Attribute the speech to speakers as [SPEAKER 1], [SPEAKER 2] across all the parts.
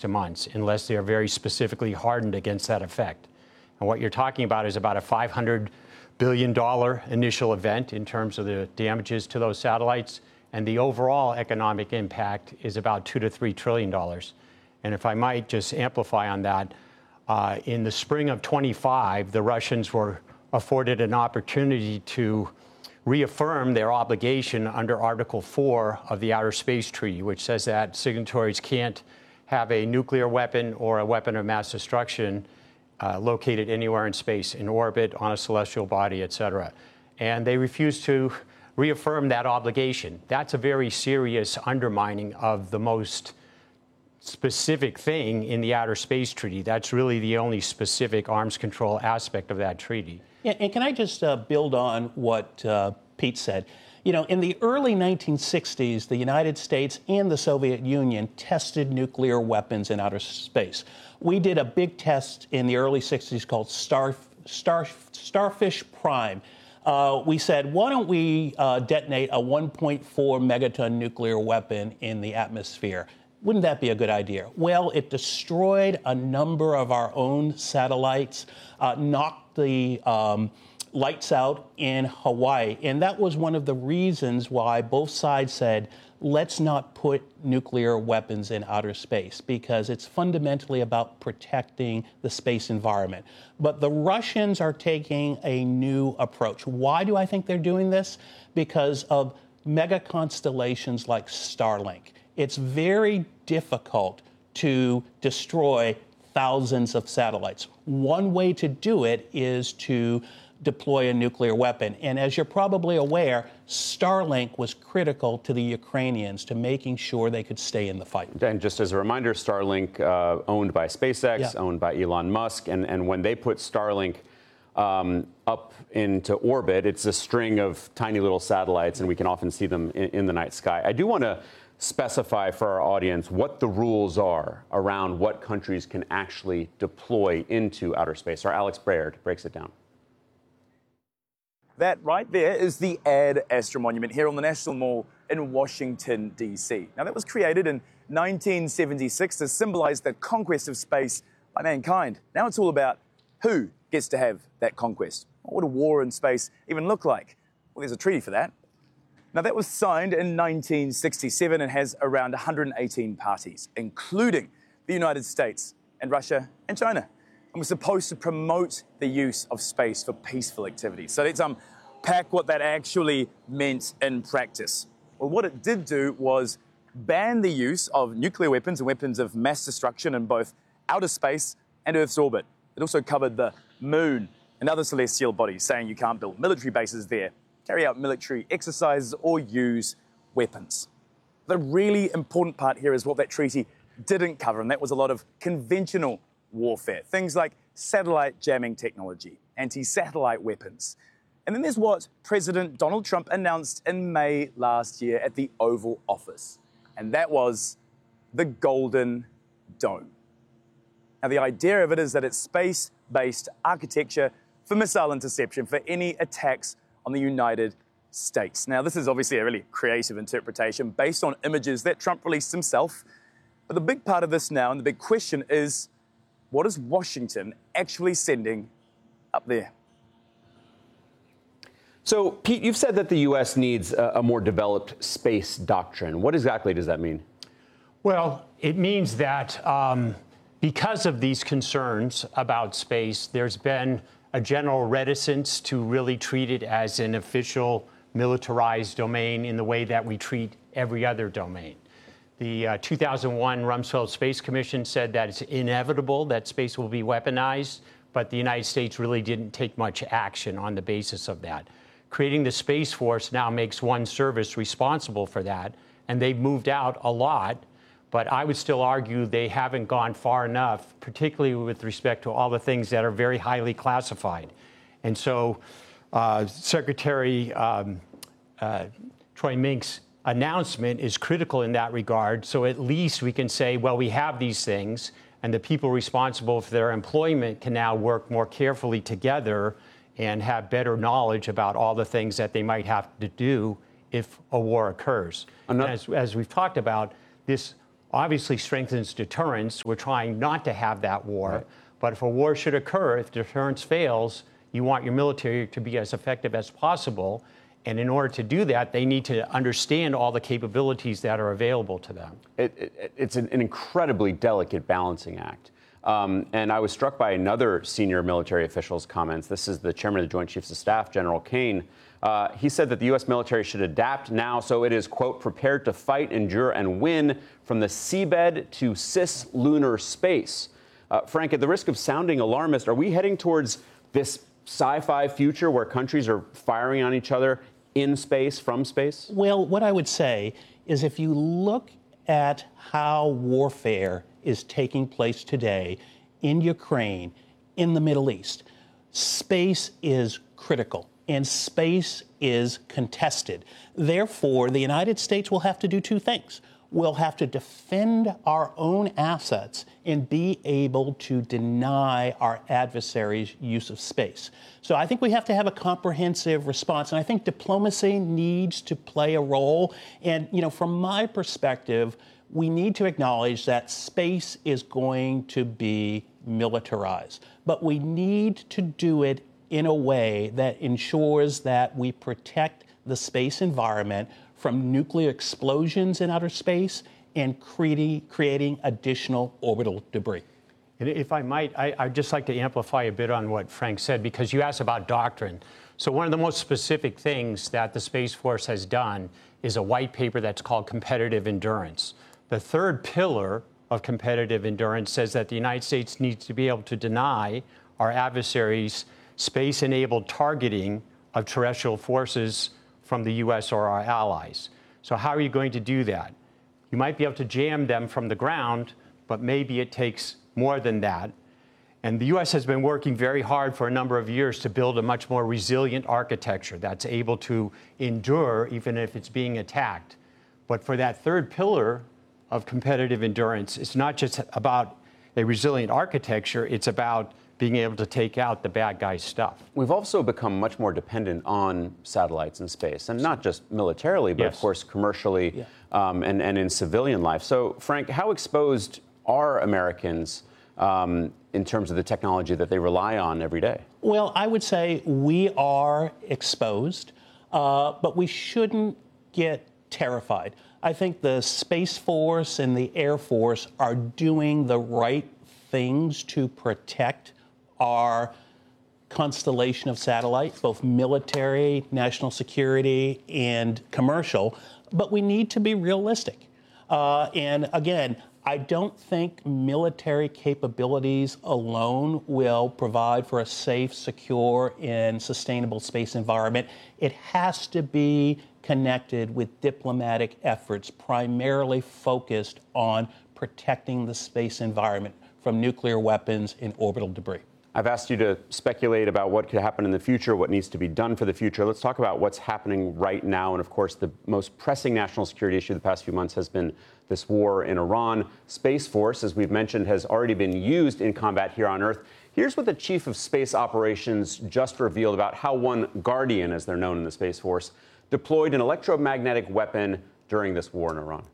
[SPEAKER 1] to months unless they are very specifically hardened against that effect. And what you're talking about is about a $500 billion initial event in terms of the damages to those satellites. And the overall economic impact is about $2 to $3 trillion. And if I might just amplify on that, in the spring of 25, the Russians were afforded an opportunity to reaffirm their obligation under Article 4 of the Outer Space Treaty, which says that signatories can't have a nuclear weapon or a weapon of mass destruction located anywhere in space, in orbit, on a celestial body, et cetera. And they refused to reaffirm that obligation. That's a very serious undermining of the most specific thing in the Outer Space Treaty. That's really the only specific arms control aspect of that treaty.
[SPEAKER 2] Yeah, and can I just build on what Pete said? You know, in the early 1960s, the United States and the Soviet Union tested nuclear weapons in outer space. We did a big test in the early 60s called Starfish Prime. We said, why don't we detonate a 1.4 megaton nuclear weapon in the atmosphere? Wouldn't that be a good idea? Well, it destroyed a number of our own satellites, knocked the lights out in Hawaii. And that was one of the reasons why both sides said, let's not put nuclear weapons in outer space, because it's fundamentally about protecting the space environment. But the Russians are taking a new approach. Why do I think they're doing this? Because of mega constellations like Starlink. It's very difficult to destroy thousands of satellites. One way to do it is to deploy a nuclear weapon. And as you're probably aware, Starlink was critical to the Ukrainians, to making sure they could stay in the fight.
[SPEAKER 3] And just as a reminder, Starlink, owned by SpaceX, owned by Elon Musk, and when they put Starlink up into orbit, it's a string of tiny little satellites, and we can often see them in the night sky. I do want to specify for our audience what the rules are around what countries can actually deploy into outer space. Our Alex Brayer breaks it down.
[SPEAKER 4] That right there is the Ad Astra Monument here on the National Mall in Washington, D.C. Now, that was created in 1976 to symbolize the conquest of space by mankind. Now it's all about who gets to have that conquest. What would a war in space even look like? Well, there's a treaty for that. Now, that was signed in 1967 and has around 118 parties, including the United States and Russia and China. And was supposed to promote the use of space for peaceful activities. So let's unpack what that actually meant in practice. Well, what it did do was ban the use of nuclear weapons and weapons of mass destruction in both outer space and Earth's orbit. It also covered the moon and other celestial bodies, saying you can't build military bases there, carry out military exercises, or use weapons. The really important part here is what that treaty didn't cover, and that was a lot of conventional warfare. Things like satellite jamming technology, anti-satellite weapons. And then there's what President Donald Trump announced in May last year at the Oval Office, and that was the Golden Dome. Now, the idea of it is that it's space-based architecture for missile interception for any attacks on the United States. Now, this is obviously a really creative interpretation based on images that Trump released himself. But the big part of this now, and the big question is, what is Washington actually sending up there?
[SPEAKER 3] So, Pete, you've said that the U.S. needs a more developed space doctrine. What exactly does that mean?
[SPEAKER 1] Well, it means that because of these concerns about space, there's been a general reticence to really treat it as an official militarized domain in the way that we treat every other domain. The 2001 Rumsfeld Space Commission said that it's inevitable that space will be weaponized, but the United States really didn't take much action on the basis of that. Creating the Space Force now makes one service responsible for that, and they've moved out a lot, but I would still argue they haven't gone far enough, particularly with respect to all the things that are very highly classified. And so Secretary Troy Mink's announcement is critical in that regard. So at least we can say, well, we have these things, and the people responsible for their employment can now work more carefully together and have better knowledge about all the things that they might have to do if a war occurs. And as we've talked about, this obviously strengthens deterrence. We're trying not to have that war. Right. But if a war should occur, if deterrence fails, you want your military to be as effective as possible. And in order to do that, they need to understand all the capabilities that are available to them.
[SPEAKER 3] It's an incredibly delicate balancing act. And I was struck by another senior military official's comments. This is the chairman of the Joint Chiefs of Staff, General Kane. He said that the U.S. military should adapt now so it is, quote, prepared to fight, endure, and win from the seabed to cislunar space. Frank, at the risk of sounding alarmist, are we heading towards this sci-fi future where countries are firing on each other in space, from space?
[SPEAKER 2] Well, what I would say is if you look at how warfare is taking place today in Ukraine, in the Middle East, space is critical and space is contested. Therefore, the United States will have to do two things. We'll have to defend our own assets and be able to deny our adversaries' use of space. So I think we have to have a comprehensive response, and I think diplomacy needs to play a role. And, from my perspective, we need to acknowledge that space is going to be militarized, but we need to do it in a way that ensures that we protect the space environment from nuclear explosions in outer space and creating additional orbital debris.
[SPEAKER 1] And if I might, I'd just like to amplify a bit on what Frank said, because you asked about doctrine. So one of the most specific things that the Space Force has done is a white paper that's called Competitive Endurance. The third pillar of competitive endurance says that the United States needs to be able to deny our adversaries space-enabled targeting of terrestrial forces from the U.S. or our allies. So how are you going to do that? You might be able to jam them from the ground, but maybe it takes more than that. And the U.S. has been working very hard for a number of years to build a much more resilient architecture that's able to endure even if it's being attacked. But for that third pillar of competitive endurance, it's not just about a resilient architecture, it's about being able to take out the bad guys' stuff.
[SPEAKER 3] We've also become much more dependent on satellites in space, and not just militarily, but of course commercially and in civilian life. So, Frank, how exposed are Americans in terms of the technology that they rely on every day?
[SPEAKER 2] Well, I would say we are exposed, but we shouldn't get terrified. I think the Space Force and the Air Force are doing the right things to protect our constellation of satellites, both military, national security, and commercial, but we need to be realistic. And again, I don't think military capabilities alone will provide for a safe, secure, and sustainable space environment. It has to be connected with diplomatic efforts primarily focused on protecting the space environment from nuclear weapons and orbital debris.
[SPEAKER 3] I've asked you to speculate about what could happen in the future, what needs to be done for the future. Let's talk about what's happening right now. And of course, the most pressing national security issue the past few months has been this war in Iran. Space Force, as we've mentioned, has already been used in combat here on Earth. Here's what the Chief of Space Operations just revealed about how one Guardian, as they're known in the Space Force, deployed an electromagnetic weapon during this war in Iran.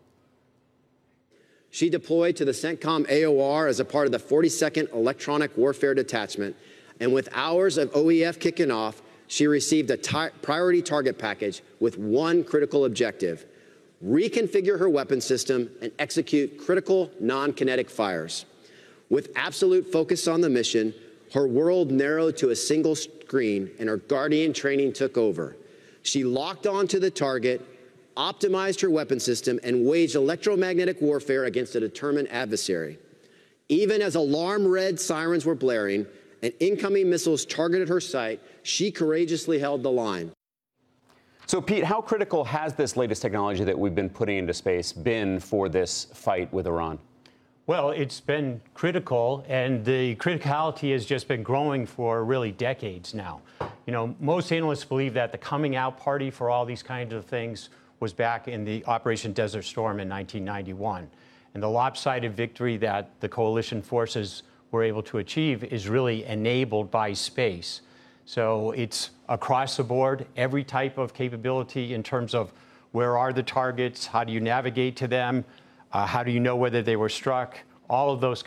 [SPEAKER 5] She deployed to the CENTCOM AOR as a part of the 42nd Electronic Warfare Detachment, and with hours of OEF kicking off, she received a priority target package with one critical objective: reconfigure her weapon system and execute critical non-kinetic fires. With absolute focus on the mission, her world narrowed to a single screen, and her Guardian training took over. She locked onto the target, optimized her weapon system, and waged electromagnetic warfare against a determined adversary. Even as alarm red sirens were blaring and incoming missiles targeted her site, she courageously held the line.
[SPEAKER 3] So, Pete, how critical has this latest technology that we've been putting into space been for this fight with Iran?
[SPEAKER 1] Well, it's been critical, and the criticality has just been growing for really decades now. Most analysts believe that the coming out party for all these kinds of things was back in the Operation Desert Storm in 1991. And the lopsided victory that the coalition forces were able to achieve is really enabled by space. So it's across the board, every type of capability in terms of where are the targets, how do you navigate to them, How do you know whether they were struck? All of those